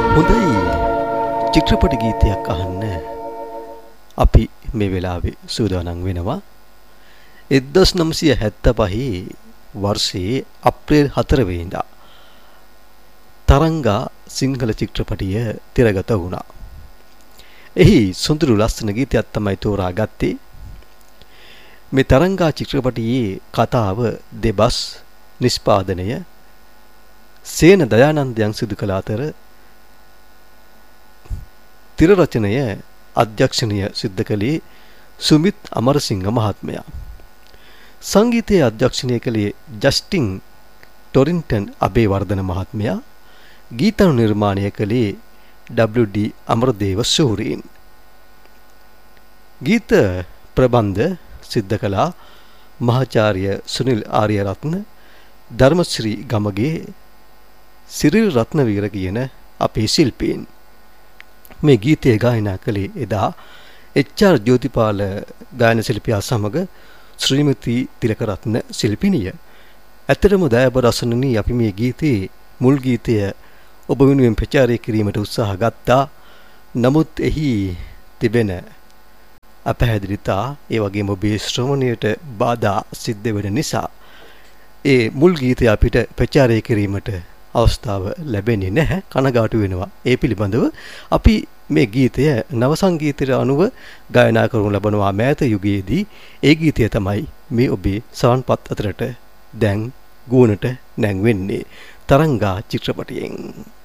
හොඳයි චිත්‍රපට ගීතයක් අහන්න අපි මේ වෙලාවේ සූදානම් වෙනවා 1975 වර්ෂයේ අප්‍රේල් 4 වෙනිදා තරංගා සිංහල චිත්‍රපටිය තිරගත වුණා. එහි සුන්දර ලස්සන ගීතයක් තමයි තෝරාගත්තේ. මේ තරංගා චිත්‍රපටියේ කතාව දෙබස් නිෂ්පාදනය සේන දයානන්දයන් සිදු කළ අතර තිර රචනය අධ්‍යක්ෂණය සිද්ධ කළේ සුමිත් අමරසිංහ මහත්මයා. සංගීතයේ අධ්‍යක්ෂණය කළේ ජස්ටින් ටොරින්ටන් අබේවර්ධන මහත්මයා. ගීතණු නිර්මාණය කළේ WD අමරදේව සූරීන්. ගීත ප්‍රබන්ධ සිද්ධ කළා මහාචාර්ය සුනිල් ආරියරත්න, ධර්මශ්‍රී ගමගේ, සිරිල් රත්නවීර කියන අපේ ශිල්පීන්. මේ ගීතය ගායනා කළේ එදා HR ජෝතිපාල ගායන ශිල්පියා සමග ශ්‍රීමති තිලකරත්න ශිල්පිනිය. ඇත්තටම දයාබර රසණනි අපි මේ ගීතයේ මුල් ගීතය ඔබ වෙනුවෙන් ප්‍රචාරය කිරීමට උත්සාහ ගත්තා. නමුත් එහි තිබෙන අපහැදිලිතා ඒ වගේම ඔබේ ශ්‍රවණයට බාධා සිද්ධ වෙන නිසා ඒ මුල් ගීතය අපිට ප්‍රචාරය කිරීමට අවස්ථාව ලැබෙන්නේ නැහැ. කනගාටු වෙනවා. ඒ පිළිබඳව අපි මේ ගීතය නව සංගීතයට අනුව ගායනා කරනු ලබනවා මෑත යුගයේදී. ඒ ගීතය තමයි මේ ඔබේ සවන්පත් අතරට දැන් ගුණට නැංවෙන්නේ තරංගා චිත්‍රපටයෙන්.